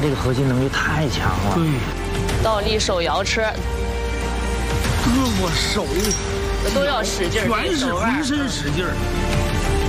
他这个核心能力太强了。 对， 倒立手摇车， 胳膊手都要使劲儿， 全是浑身使劲儿。